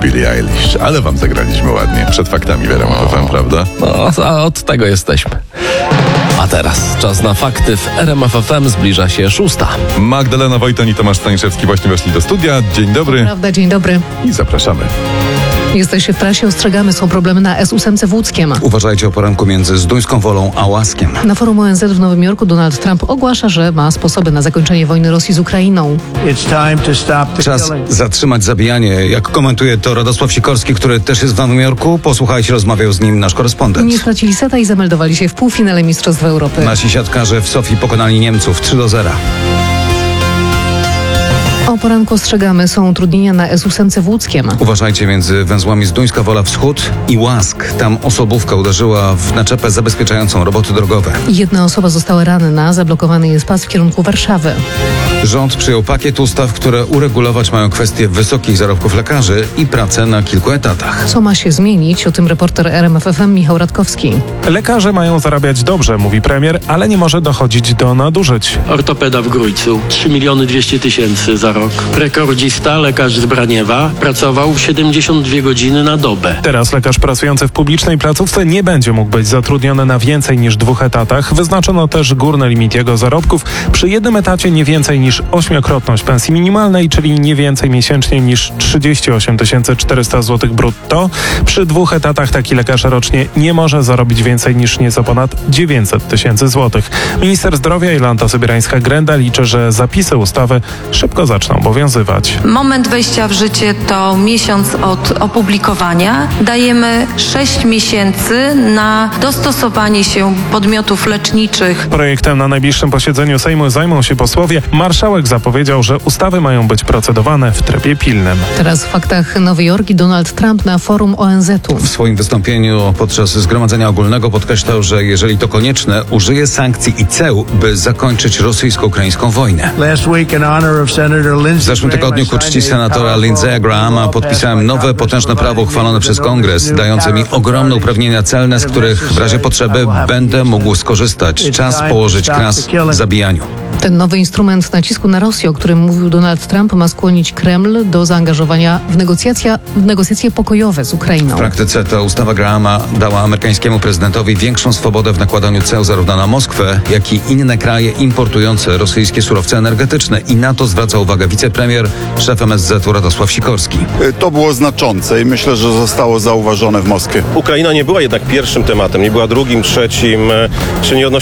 Billie Eilish. Ale wam zagraliśmy ładnie. Przed faktami w RMF FM, prawda? No, a od tego jesteśmy. A teraz czas na fakty w RMF FM. Zbliża się 6. Magdalena Wojton i Tomasz Staniszewski właśnie weszli do studia. Dzień dobry. Prawda, dzień dobry. I zapraszamy. Jesteście w trasie, ostrzegamy, są problemy na S8 w Łódzkiem. Uważajcie o poranku między Zduńską Wolą a Łaskiem. Na forum ONZ w Nowym Jorku Donald Trump ogłasza, że ma sposoby na zakończenie wojny Rosji z Ukrainą. Czas zatrzymać zabijanie. Jak komentuje to Radosław Sikorski, który też jest w Nowym Jorku. Posłuchajcie, rozmawiał z nim nasz korespondent. Nie stracili seta i zameldowali się w półfinale Mistrzostw Europy. Nasi siatkarze w Sofii pokonali Niemców 3-0. O poranku ostrzegamy, są utrudnienia na S8 w Łódzkiem. Uważajcie między węzłami Zduńska Wola Wschód i Łask. Tam osobówka uderzyła w naczepę zabezpieczającą roboty drogowe. Jedna osoba została ranna, zablokowany jest pas w kierunku Warszawy. Rząd przyjął pakiet ustaw, które uregulować mają kwestię wysokich zarobków lekarzy i pracę na kilku etatach. Co ma się zmienić? O tym reporter RMF FM Michał Radkowski. Lekarze mają zarabiać dobrze, mówi premier, ale nie może dochodzić do nadużyć. Ortopeda w Grójcu 3 200 000 za rok. Rekordzista, lekarz z Braniewa, pracował 72 godziny na dobę. Teraz lekarz pracujący w publicznej placówce nie będzie mógł być zatrudniony na więcej niż 2 etatach. Wyznaczono też górny limit jego zarobków. Przy jednym etacie nie więcej niż 8-krotność pensji minimalnej, czyli nie więcej miesięcznie niż 38 400 zł brutto. Przy 2 etatach taki lekarz rocznie nie może zarobić więcej niż nieco ponad 900 000 zł. Minister zdrowia Jolanta Sobierańska-Grenda liczy, że zapisy ustawy szybko zaczną obowiązywać. Moment wejścia w życie to miesiąc od opublikowania. Dajemy 6 miesięcy na dostosowanie się podmiotów leczniczych. Projektem na najbliższym posiedzeniu Sejmu zajmą się posłowie. Marszałek zapowiedział, że ustawy mają być procedowane w trybie pilnym. Teraz w faktach Nowy Jork i Donald Trump na forum ONZ-u. W swoim wystąpieniu podczas Zgromadzenia Ogólnego podkreślał, że jeżeli to konieczne, użyje sankcji i ceł, by zakończyć rosyjsko-ukraińską wojnę. W zeszłym tygodniu ku czci senatora Lindsey'a Grahama podpisałem nowe, potężne prawo uchwalone przez Kongres, dające mi ogromne uprawnienia celne, z których w razie potrzeby będę mógł skorzystać. Czas położyć kres zabijaniu. Ten nowy instrument nacisku na Rosję, o którym mówił Donald Trump, ma skłonić Kreml do zaangażowania w negocjacje pokojowe z Ukrainą. W praktyce ta ustawa Grahama dała amerykańskiemu prezydentowi większą swobodę w nakładaniu ceł zarówno na Moskwę, jak i inne kraje importujące rosyjskie surowce energetyczne. I na to zwraca uwagę wicepremier, szef MSZ-u Radosław Sikorski. To było znaczące i myślę, że zostało zauważone w Moskwie. Ukraina nie była jednak pierwszym tematem, nie była drugim, trzecim, czy nie odnosiła